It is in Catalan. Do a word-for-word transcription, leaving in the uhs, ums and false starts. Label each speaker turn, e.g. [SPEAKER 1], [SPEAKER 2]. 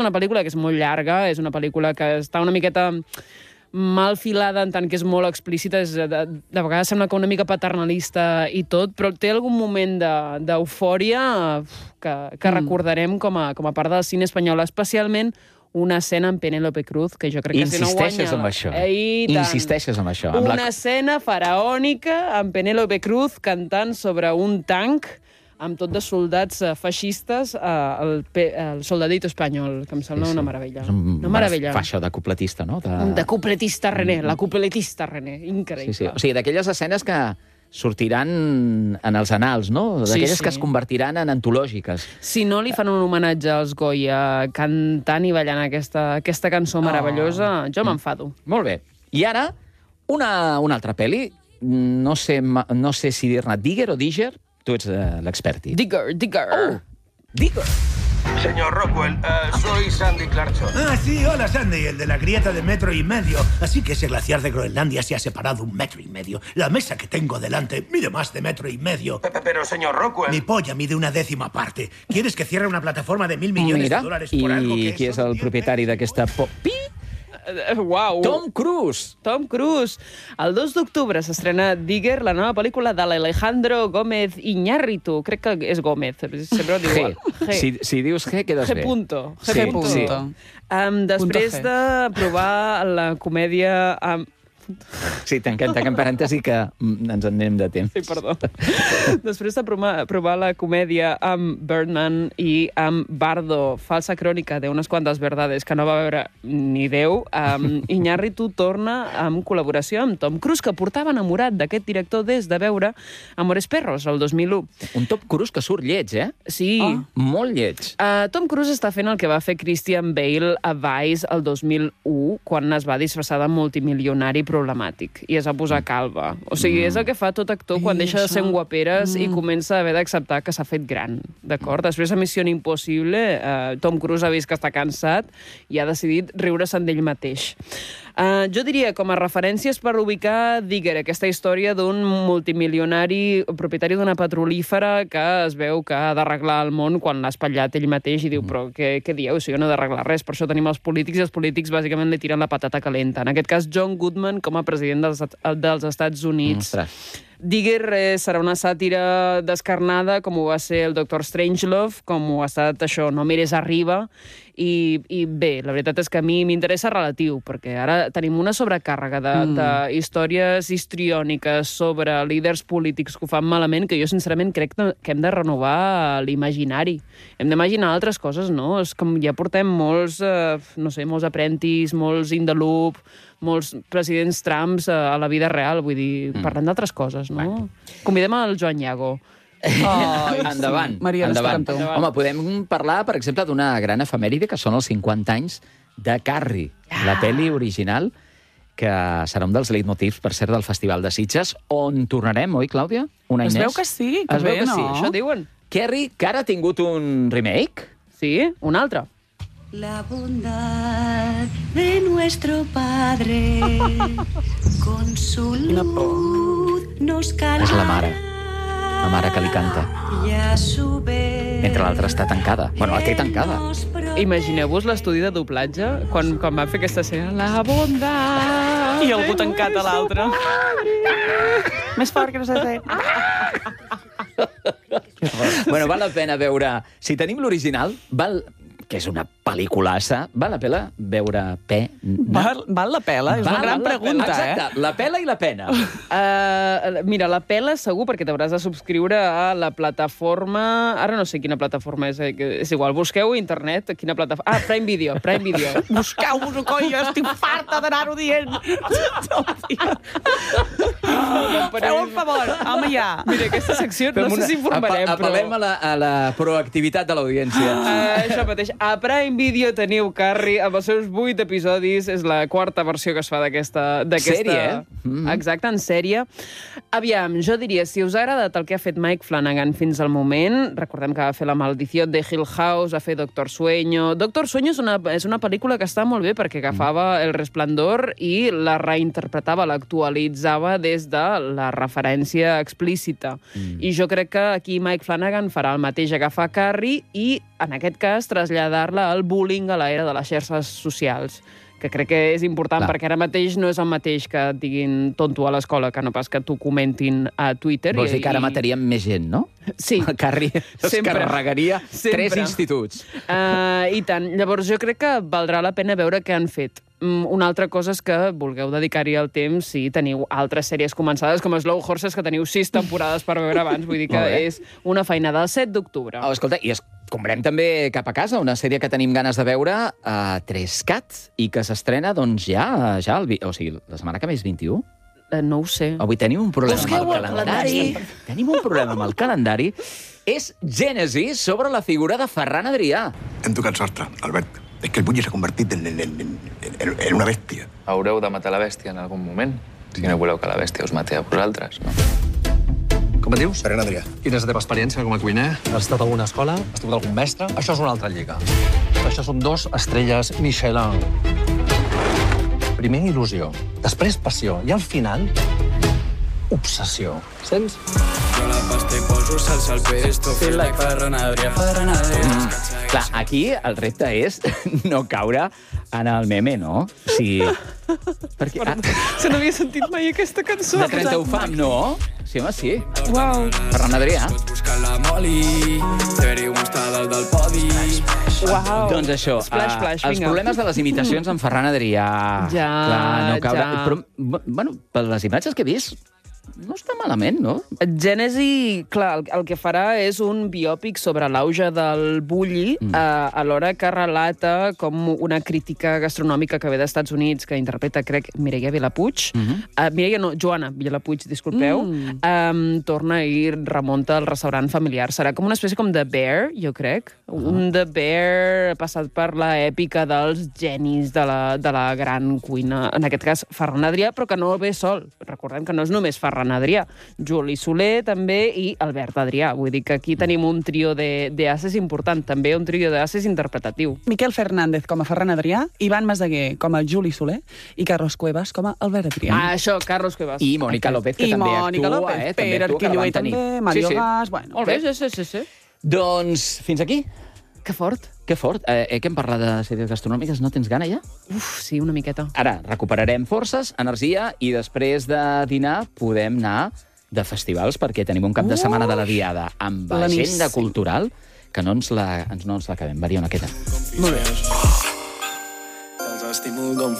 [SPEAKER 1] Una pel·lícula que és molt llarga, és una pel·lícula que està una miqueta mal filada en tant que és molt explícita, és, de, de vegades sembla que una mica paternalista i tot, però té algun moment d'eufòria de, que, que mm. recordarem com a, com a part del cine espanyol, especialment una escena amb Penélope Cruz, que jo crec que si no guanya...
[SPEAKER 2] Insisteixes amb això.
[SPEAKER 1] Eh,
[SPEAKER 2] Insisteixes amb això. Amb
[SPEAKER 1] una
[SPEAKER 2] la...
[SPEAKER 1] escena faraònica amb Penélope Cruz cantant sobre un tanc amb tot de soldats uh, feixistes, uh, el, el soldadito espanyol, que em sembla sí, sí. una meravella.
[SPEAKER 2] Un,
[SPEAKER 1] una meravella.
[SPEAKER 2] Fa això de cupletista, no? De,
[SPEAKER 1] de cupletista René, mm. la cupletista René, increïble.
[SPEAKER 2] Sí, sí. O sigui, d'aquelles escenes que sortiran en els anals, no? D'aquelles sí, sí. que es convertiran en antològiques.
[SPEAKER 1] Si no li fan un homenatge als Goya cantant i ballant aquesta, aquesta cançó meravellosa, oh. jo m'enfado.
[SPEAKER 2] Mm. Molt bé. I ara, una, una altra pel·li, no sé, no sé si dir-ne Digger o Digger, tu ets uh, l'experti.
[SPEAKER 1] Digger, Digger.
[SPEAKER 2] Oh, Digger.
[SPEAKER 3] Señor Rockwell, uh, soy Sandy Clarkson.
[SPEAKER 4] Ah, sí, hola Sandy, el de la grieta de metro y medio. Así que ese glaciar de Groenlandia se ha separado un metro y medio. La mesa que tengo delante mide más de metro y medio.
[SPEAKER 3] Pero, pero señor Rockwell...
[SPEAKER 4] Mi polla mide una décima parte. ¿Quieres que cierre una plataforma de mil millones
[SPEAKER 2] Mira,
[SPEAKER 4] de dólares por algo que...
[SPEAKER 2] I qui és el propietari d'aquesta... Po... Pi!
[SPEAKER 1] Uau!
[SPEAKER 2] Tom Cruise!
[SPEAKER 1] Tom Cruise. El dos d'octubre s'estrena Digger, la nova pel·lícula de l'Alejandro Gómez Iñárritu. Crec que és Gómez, sempre ho diu igual.
[SPEAKER 2] G. Si, si dius G, quedes
[SPEAKER 1] G
[SPEAKER 2] bé.
[SPEAKER 1] Punto. G.
[SPEAKER 2] Sí,
[SPEAKER 1] Punto.
[SPEAKER 2] sí.
[SPEAKER 1] Um, després de provar la comèdia... Um,
[SPEAKER 2] Sí, tanquem, tanquem parèntesi que ens en anem de temps.
[SPEAKER 1] Sí, perdó. Després de provar, provar la comèdia amb Birdman i amb Bardo, falsa crònica d'unes quantes verdades que no va veure ni Déu, um, Iñárritu torna amb col·laboració amb Tom Cruise, que portava enamorat d'aquest director des de veure Amores Perros, el dos mil u.
[SPEAKER 2] Un Tom Cruise que surt lleig, eh?
[SPEAKER 1] Sí.
[SPEAKER 2] Oh. Molt lleig.
[SPEAKER 1] Uh, Tom Cruise està fent el que va fer Christian Bale a Vice el dos mil u, quan es va disfressar de multimilionari problemàtic i es va posar calva. O sigui, mm. és el que fa tot actor quan I deixa això... de ser un guaperes mm. i comença a haver d'acceptar que s'ha fet gran, d'acord? Després de Missió Impossible, eh, Tom Cruise ha vist que està cansat i ha decidit riure-se'n d'ell mateix. Uh, jo diria, com a referències per ubicar Digger, aquesta història d'un multimilionari propietari d'una petrolífera que es veu que ha d'arreglar el món quan l'ha espatllat ell mateix i diu, però què, què dieu? Si jo no he d'arreglar res, per això tenim els polítics i els polítics bàsicament li tiren la patata calenta. En aquest cas, John Goodman com a president dels, dels Estats Units.
[SPEAKER 2] Ostres.
[SPEAKER 1] Digger eh, serà una sàtira descarnada, com ho va ser el doctor Strangelove, com ho ha estat això, No mires arriba, i, i bé, la veritat és que a mi m'interessa relatiu, perquè ara tenim una sobrecàrrega de, mm. de històries histriòniques sobre líders polítics que ho fan malament, que jo sincerament crec que hem de renovar l'imaginari. Hem d'imaginar altres coses, no? És com ja portem molts, eh, no sé, molts aprentis, molts in the loop, molts presidents Trumps a la vida real, vull dir, mm. parlem d'altres coses, no? Bueno. Convidem el Joan Iago.
[SPEAKER 2] Oh, endavant,
[SPEAKER 5] sí. Maria,
[SPEAKER 2] endavant. Home, podem parlar, per exemple, d'una gran efemèride, que són els cinquanta anys de Carrie, ah. la pel·li original, que serà un dels leitmotivs, per cert, del Festival de Sitges, on tornarem, oi, Clàudia? Una
[SPEAKER 5] es
[SPEAKER 2] Inés?
[SPEAKER 5] veu que sí, que
[SPEAKER 2] es
[SPEAKER 5] bé,
[SPEAKER 2] veu que
[SPEAKER 5] no?
[SPEAKER 2] sí.
[SPEAKER 1] Això diuen.
[SPEAKER 2] Carrie, que ara ha tingut un remake.
[SPEAKER 1] Sí, un altre.
[SPEAKER 6] La bondad de nuestro Padre con su luz nos calmará.
[SPEAKER 2] És la mare. La mare que li canta. Mentre l'altra està tancada. Bueno, la té tancada.
[SPEAKER 1] Imagineu-vos l'estudi de doblatge quan, quan van fer aquesta escena. La bondat...
[SPEAKER 5] I algú tancat a l'altre. Més fort que no s'ha de
[SPEAKER 2] Bueno, val la pena veure... Si tenim l'original, val... que és una pel·lículassa, val la pena veure pena?
[SPEAKER 5] Val, val la pela? És
[SPEAKER 2] val,
[SPEAKER 5] una gran
[SPEAKER 2] val
[SPEAKER 5] pregunta,
[SPEAKER 2] pela. Exacte,
[SPEAKER 5] eh?
[SPEAKER 2] la pela i la pena.
[SPEAKER 1] Uh, mira, la pela segur, perquè t'hauràs de subscriure a la plataforma... Ara no sé quina plataforma és, eh? És igual, busqueu a internet quina plataforma... Ah, Prime Video, Prime Video.
[SPEAKER 5] Busqueu-vos-ho, coi, estic farta d'anar-ho dient. Feu un favor, home, ja.
[SPEAKER 1] Mira, aquesta secció no sé si informarem, però...
[SPEAKER 2] Apel·lem a la, a la proactivitat de l'audiència.
[SPEAKER 1] Uh, això mateix. A Prime Video teniu Carrie, amb els seus vuit episodis. És la quarta versió que es fa d'aquesta...
[SPEAKER 2] Sèrie, eh?
[SPEAKER 1] Mm-hmm. Exacte, en sèrie. Aviam, jo diria, si us ha agradat el que ha fet Mike Flanagan fins al moment, recordem que va fer La maldició de Hill House, va fer Doctor Sueño... Doctor Sueño és una, és una pel·lícula que està molt bé perquè agafava El Resplendor i la reinterpretava, l'actualitzava des de la referència explícita. Mm. I jo crec que aquí Mike Flanagan farà el mateix, agafar Carrie i, en aquest cas, traslladar traslladar-la al bullying a l'era de les xarxes socials, que crec que és important,
[SPEAKER 2] Clar.
[SPEAKER 1] perquè ara mateix no és el mateix que et diguin tonto a l'escola, que no pas que t'ho comentin a Twitter.
[SPEAKER 2] Vols
[SPEAKER 1] i,
[SPEAKER 2] dir que ara mataríem més gent, no?
[SPEAKER 1] Sí.
[SPEAKER 2] El Carri es
[SPEAKER 1] Sempre.
[SPEAKER 2] carregaria
[SPEAKER 1] Sempre.
[SPEAKER 2] tres instituts.
[SPEAKER 1] Uh, I tant. Llavors jo crec que valdrà la pena veure què han fet. Mm, una altra cosa és que vulgueu dedicar-hi el temps si teniu altres sèries començades, com Slow Horses, que teniu sis temporades per veure abans. Vull dir que
[SPEAKER 2] Molt bé.
[SPEAKER 1] és una feinada del set d'octubre.
[SPEAKER 2] Oh, escolta, i escombrem també cap a casa, una sèrie que tenim ganes de veure, a uh, Trescat, i que s'estrena, doncs, ja, ja el, vi- o sigui, la setmana que ve és vint-i-u.
[SPEAKER 1] Uh, no ho sé.
[SPEAKER 2] Avui tenim un problema
[SPEAKER 1] Busqueu
[SPEAKER 2] amb el
[SPEAKER 1] el
[SPEAKER 2] calendari. Tenim un problema amb el calendari. És Gènesi sobre la figura de Ferran Adrià.
[SPEAKER 7] Hem tocat sostre, Albert. És que el Bulli s'ha convertit en, en, en, en, en una bèstia.
[SPEAKER 8] Haureu de matar la bèstia en algun moment, si no voleu que la bèstia us mati a vosaltres, no?
[SPEAKER 9] Com et dius?
[SPEAKER 7] Ferran Adrià.
[SPEAKER 9] Quina és la teva experiència com a cuiner? Has estat a alguna escola? Has tingut algun mestre? Això és una altra lliga. Això són dos estrelles Michelin. Primer il·lusió, després passió, i al final, obsessió. Sents?
[SPEAKER 10] Jo la pasta i poso salsa al pesto, feel like Ferran Adrià, Ferran Adrià.
[SPEAKER 2] Clar, aquí el repte és no caure en el meme, no? O sigui... Perquè, ah,
[SPEAKER 1] Se n'havia sentit mai aquesta cançó.
[SPEAKER 2] de trenta ho fam, no? Sí, home, sí.
[SPEAKER 1] Uau.
[SPEAKER 2] Ferran Adrià.
[SPEAKER 10] Buscar la moli, Teri està dalt del podi.
[SPEAKER 1] Uau.
[SPEAKER 2] Doncs això,
[SPEAKER 1] Splash,
[SPEAKER 2] ah,
[SPEAKER 1] flash,
[SPEAKER 2] els
[SPEAKER 1] vinga.
[SPEAKER 2] problemes de les imitacions amb Ferran Adrià.
[SPEAKER 1] Ja,
[SPEAKER 2] Clar, no caure.
[SPEAKER 1] ja.
[SPEAKER 2] Però, bueno, per les imatges que he vist, no està malament, no?
[SPEAKER 1] Gènesi, clar, el, el que farà és un biòpic sobre l'auge del bulli, mm. eh, alhora que relata com una crítica gastronòmica que ve d'Estats Units, que interpreta, crec, Mireia Vilapuig. Mm -hmm. uh, Mireia no, Joana Vilapuig, disculpeu. Mm. Um, torna i remunta al restaurant familiar. Serà com una espècie com de Bear, jo crec. Uh -huh. Un de Bear passat per l'èpica dels genis de la, de la gran cuina. En aquest cas, Ferran Adrià, però que no ve sol. Recordem que no és només Ferran Adrià. Juli Soler, també, i Albert Adrià. Vull dir que aquí tenim un trio de, de ases important, també un trio d'ases interpretatiu.
[SPEAKER 5] Miquel Fernández com a Ferran Adrià, Ivan Masaguer com a Juli Soler i Carlos Cuevas com a Albert Adrià.
[SPEAKER 1] Ah, això, Carlos Cuevas.
[SPEAKER 2] I Mònica López, que
[SPEAKER 5] I
[SPEAKER 2] també
[SPEAKER 5] Mònica
[SPEAKER 2] actua,
[SPEAKER 5] López,
[SPEAKER 2] eh? També
[SPEAKER 5] Pere
[SPEAKER 2] actua, que la
[SPEAKER 5] Arquilloé
[SPEAKER 2] van tenir.
[SPEAKER 5] també, Mario
[SPEAKER 2] sí, sí.
[SPEAKER 5] Gas, bueno.
[SPEAKER 2] Molt bé.
[SPEAKER 1] Sí, sí, sí, sí.
[SPEAKER 2] Doncs fins aquí.
[SPEAKER 1] Que fort.
[SPEAKER 2] Que fort. Eh, eh, que hem parlat de sèries gastronòmiques, no tens gana ja?
[SPEAKER 1] Uf, sí, una miqueta.
[SPEAKER 2] Ara recuperarem forces, energia, i després de dinar podem anar de festivals, perquè tenim un cap de setmana de la Diada amb
[SPEAKER 5] Planíssim.
[SPEAKER 2] agenda cultural que no ens la, ens, no ens l'acabem. Mariona, què tal?
[SPEAKER 5] Molt bé.
[SPEAKER 10] Te'ls estimo com